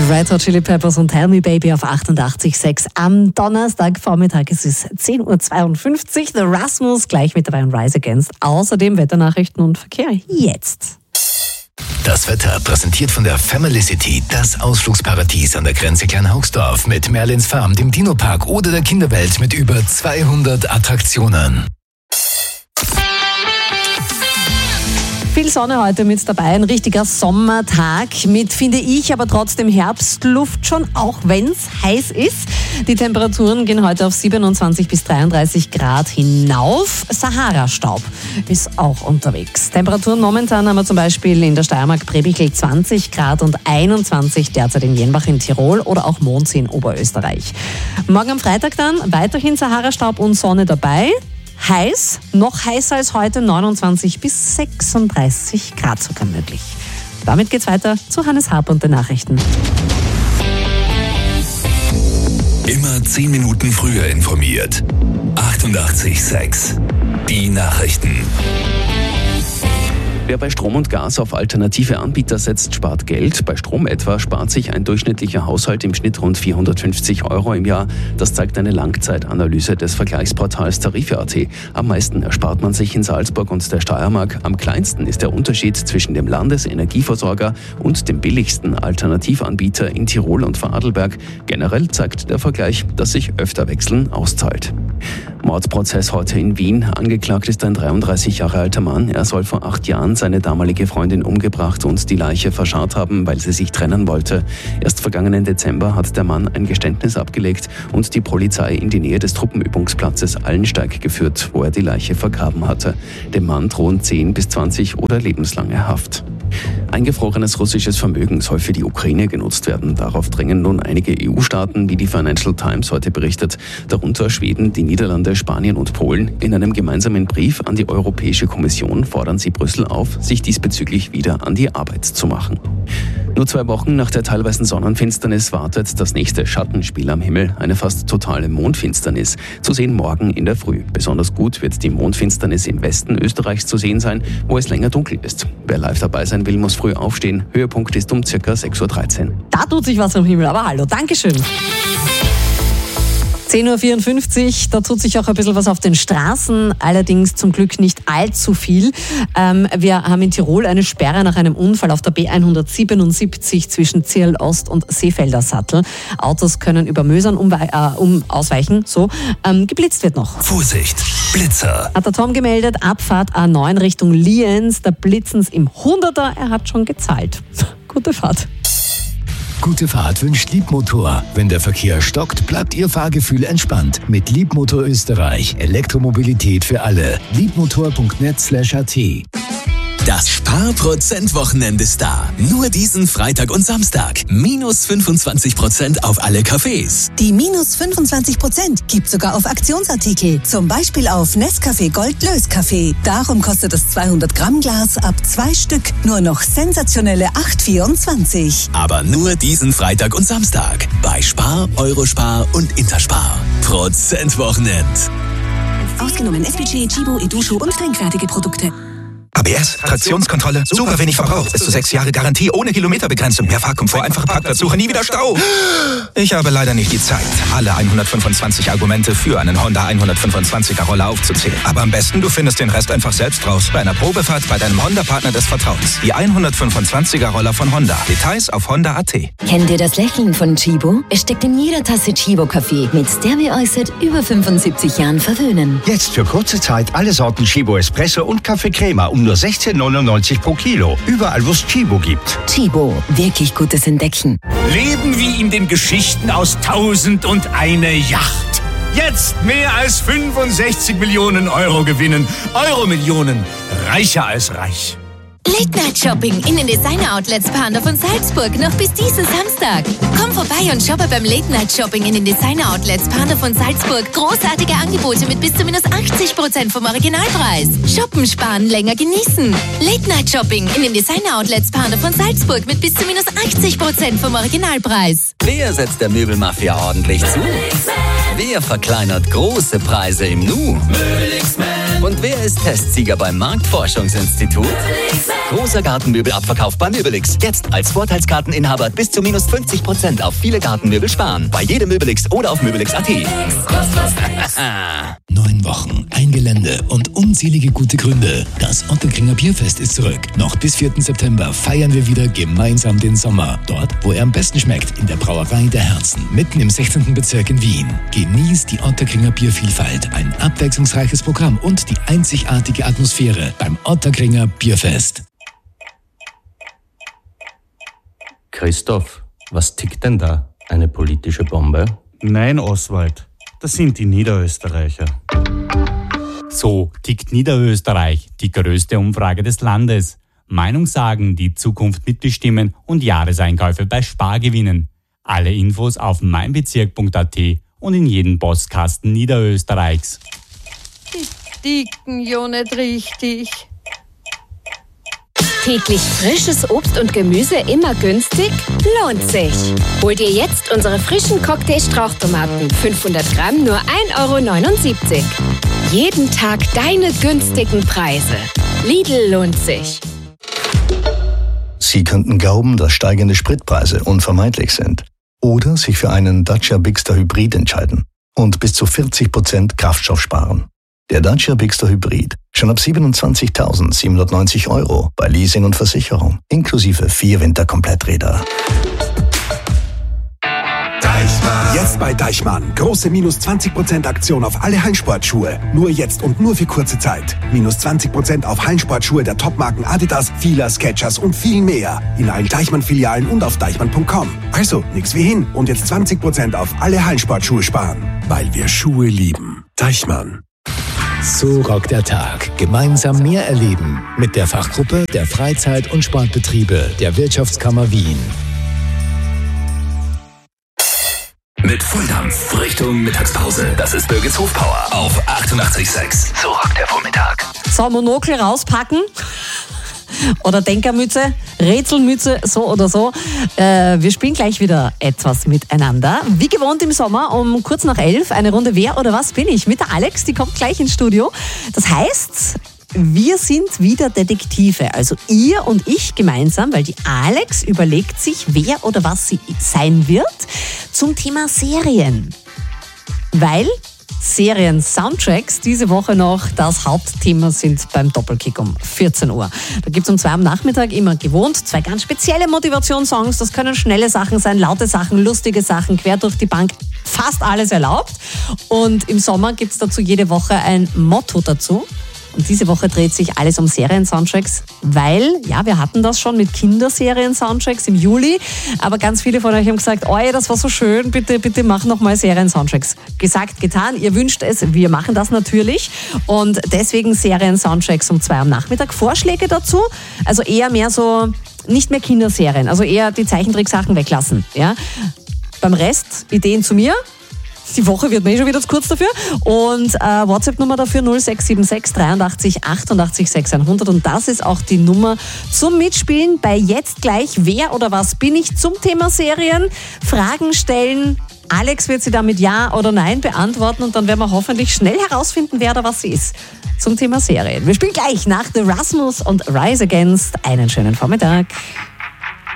Red Hot Chili Peppers und Tell Me Baby auf 88.6 am Donnerstagvormittag. Es ist 10.52 Uhr. The Rasmus gleich mit dabei und Rise Against. Außerdem Wetternachrichten und Verkehr jetzt. Das Wetter präsentiert von der Family City, das Ausflugsparadies an der Grenze Kleinhaugsdorf mit Merlins Farm, dem Dino-Park oder der Kinderwelt mit über 200 Attraktionen. Viel Sonne heute mit dabei, ein richtiger Sommertag mit, finde ich, aber trotzdem Herbstluft schon, auch wenn es heiß ist. Die Temperaturen gehen heute auf 27 bis 33 Grad hinauf. Sahara-Staub ist auch unterwegs. Temperaturen momentan haben wir zum Beispiel in der Steiermark Präbichl 20 Grad und 21 derzeit in Jenbach in Tirol oder auch Mondsee in Oberösterreich. Morgen am Freitag dann weiterhin Sahara-Staub und Sonne dabei. Heiß, noch heißer als heute, 29 bis 36 Grad sogar möglich. Damit geht's weiter zu Hannes Harp und den Nachrichten. Immer 10 Minuten früher informiert. 88.6 Die Nachrichten. Wer bei Strom und Gas auf alternative Anbieter setzt, spart Geld. Bei Strom etwa spart sich ein durchschnittlicher Haushalt im Schnitt rund 450 € im Jahr. Das zeigt eine Langzeitanalyse des Vergleichsportals Tarife.at. Am meisten erspart man sich in Salzburg und der Steiermark. Am kleinsten ist der Unterschied zwischen dem Landesenergieversorger und dem billigsten Alternativanbieter in Tirol und Vorarlberg. Generell zeigt der Vergleich, dass sich öfter Wechseln auszahlt. Mordprozess heute in Wien. Angeklagt ist ein 33 Jahre alter Mann. Er soll vor 8 Jahren seine damalige Freundin umgebracht und die Leiche verscharrt haben, weil sie sich trennen wollte. Erst vergangenen Dezember hat der Mann ein Geständnis abgelegt und die Polizei in die Nähe des Truppenübungsplatzes Allensteig geführt, wo er die Leiche vergraben hatte. Dem Mann drohen 10 bis 20 oder lebenslange Haft. Eingefrorenes russisches Vermögen soll für die Ukraine genutzt werden. Darauf drängen nun einige EU-Staaten, wie die Financial Times heute berichtet, darunter Schweden, die Niederlande, Spanien und Polen. In einem gemeinsamen Brief an die Europäische Kommission fordern sie Brüssel auf, sich diesbezüglich wieder an die Arbeit zu machen. Nur 2 Wochen nach der teilweisen Sonnenfinsternis wartet das nächste Schattenspiel am Himmel, eine fast totale Mondfinsternis. Zu sehen morgen in der Früh. Besonders gut wird die Mondfinsternis im Westen Österreichs zu sehen sein, wo es länger dunkel ist. Wer live dabei sein will, muss früh aufstehen. Höhepunkt ist um ca. 6.13 Uhr. Da tut sich was am Himmel, aber hallo, Dankeschön. 10.54 Uhr, da tut sich auch ein bisschen was auf den Straßen, allerdings zum Glück nicht allzu viel. Wir haben in Tirol eine Sperre nach einem Unfall auf der B177 zwischen Zirl Ost und Seefelder Sattel. Autos können über Mösern ausweichen, geblitzt wird noch. Vorsicht, Blitzer. Hat der Tom gemeldet, Abfahrt A9 Richtung Lienz, da blitzen's im 100er, er hat schon gezahlt. Gute Fahrt. Gute Fahrt wünscht Liebmotor. Wenn der Verkehr stockt, bleibt Ihr Fahrgefühl entspannt. Mit Liebmotor Österreich. Elektromobilität für alle. Liebmotor.net/at. Das Sparprozent-Wochenende ist da. Nur diesen Freitag und Samstag. Minus 25% auf alle Cafés. Die minus 25% gibt sogar auf Aktionsartikel. Zum Beispiel auf Nescafé Gold Löskaffee. Darum kostet das 200 Gramm Glas ab 2 Stück nur noch sensationelle 8,24. Aber nur diesen Freitag und Samstag. Bei Spar, Eurospar und Interspar. Prozentwochenend. Ausgenommen SPG, Chibo, Edusho und trinkfertige Produkte. ABS, Traktionskontrolle, super wenig Verbrauch, bis zu 6 Jahre Garantie, ohne Kilometerbegrenzung, mehr Fahrkomfort, einfache Parkplatzsuche, nie wieder Stau. Ich habe leider nicht die Zeit, alle 125 Argumente für einen Honda 125er Roller aufzuzählen. Aber am besten, du findest den Rest einfach selbst raus bei einer Probefahrt bei deinem Honda-Partner des Vertrauens. Die 125er Roller von Honda. Details auf honda.at. Kennt ihr das Lächeln von Chibo? Es steckt in jeder Tasse Chibo-Kaffee, mit der wir euch seit über 75 Jahren verwöhnen. Jetzt für kurze Zeit alle Sorten Chibo Espresso und Kaffee Crema um nur 16,99 pro Kilo. Überall, wo es Chibo gibt. Chibo, wirklich gutes Entdecken. Leben wie in den Geschichten aus 1001 Yacht. Jetzt mehr als 65 Millionen Euro gewinnen. Euro-Millionen. Reicher als reich. Late-Night-Shopping in den Designer-Outlets Panda von Salzburg noch bis diesen Samstag. Komm vorbei und shoppe beim Late-Night-Shopping in den Designer-Outlets Panda von Salzburg. Großartige Angebote mit bis zu minus 80% vom Originalpreis. Shoppen, sparen, länger genießen. Late-Night-Shopping in den Designer-Outlets Panda von Salzburg mit bis zu minus 80% vom Originalpreis. Wer setzt der Möbelmafia ordentlich zu? Wer verkleinert große Preise im Nu? Und wer ist Testsieger beim Marktforschungsinstitut? Großer Gartenmöbelabverkauf bei Möbelix. Jetzt als Vorteilskarteninhaber bis zu minus 50% auf viele Gartenmöbel sparen. Bei jedem Möbelix oder auf Möbelix.at. 9 Wochen, ein Gelände und unzählige gute Gründe. Das Ottakringer Bierfest ist zurück. Noch bis 4. September feiern wir wieder gemeinsam den Sommer. Dort, wo er am besten schmeckt, in der Brauerei der Herzen, mitten im 16. Bezirk in Wien. Genießt die Ottakringer Biervielfalt, ein abwechslungsreiches Programm und die einzigartige Atmosphäre beim Ottakringer Bierfest. Christoph, was tickt denn da? Eine politische Bombe? Nein, Oswald, das sind die Niederösterreicher. So tickt Niederösterreich, die größte Umfrage des Landes. Meinungssagen, die Zukunft mitbestimmen und Jahreseinkäufe bei Spar gewinnen. Alle Infos auf meinbezirk.at und in jedem Postkasten Niederösterreichs. Die ticken ja nicht richtig. Täglich frisches Obst und Gemüse immer günstig? Lohnt sich. Hol dir jetzt unsere frischen Cocktail-Strauchtomaten. 500 Gramm nur 1,79 €. Jeden Tag deine günstigen Preise. Lidl lohnt sich. Sie könnten glauben, dass steigende Spritpreise unvermeidlich sind. Oder sich für einen Dacia Bigster Hybrid entscheiden und bis zu 40% Kraftstoff sparen. Der Dacia Bigster Hybrid schon ab 27.790 € bei Leasing und Versicherung, inklusive 4 Winterkompletträder. Jetzt bei Deichmann. Große minus 20% Aktion auf alle Hallensportschuhe. Nur jetzt und nur für kurze Zeit. Minus 20% auf Hallensportschuhe der Topmarken Adidas, Fila, Skechers und viel mehr. In allen Deichmann-Filialen und auf deichmann.com. Also, nix wie hin. Und jetzt 20% auf alle Hallensportschuhe sparen. Weil wir Schuhe lieben. Deichmann. So rockt der Tag. Gemeinsam mehr erleben. Mit der Fachgruppe der Freizeit- und Sportbetriebe der Wirtschaftskammer Wien. Mit Volldampf Richtung Mittagspause. Das ist Birgits Hofpower auf 88,6. So rockt der Vormittag. So, Monokel rauspacken. Oder Denkermütze, Rätselmütze, so oder so. Wir spielen gleich wieder etwas miteinander. Wie gewohnt im Sommer um kurz nach 11 eine Runde Wer oder was bin ich mit der Alex, die kommt gleich ins Studio. Das heißt, wir sind wieder Detektive, also ihr und ich gemeinsam, weil die Alex überlegt sich, wer oder was sie sein wird zum Thema Serien. Weil Serien-Soundtracks diese Woche noch das Hauptthema sind beim Doppelkick um 14 Uhr. Da gibt es um 2 am Nachmittag immer gewohnt 2 ganz spezielle Motivationssongs. Das können schnelle Sachen sein, laute Sachen, lustige Sachen, quer durch die Bank. Fast alles erlaubt. Und im Sommer gibt es dazu jede Woche ein Motto dazu. Und diese Woche dreht sich alles um Serien-Soundtracks, weil, ja, wir hatten das schon mit Kinderserien-Soundtracks im Juli, aber ganz viele von euch haben gesagt, oi, das war so schön, bitte mach nochmal Serien-Soundtracks. Gesagt, getan, ihr wünscht es, wir machen das natürlich und deswegen Serien-Soundtracks um 2 am Nachmittag. Vorschläge dazu, also eher mehr so, nicht mehr Kinderserien, also eher die Zeichentricksachen weglassen, ja. Beim Rest, Ideen zu mir. Die Woche wird mir schon wieder zu kurz dafür. Und WhatsApp-Nummer dafür 0676 83 88 600. Und das ist auch die Nummer zum Mitspielen bei Jetzt gleich Wer oder was bin ich zum Thema Serien. Fragen stellen. Alex wird sie dann mit Ja oder Nein beantworten und dann werden wir hoffentlich schnell herausfinden, wer oder was sie ist zum Thema Serien. Wir spielen gleich nach The Rasmus und Rise Against. Einen schönen Vormittag.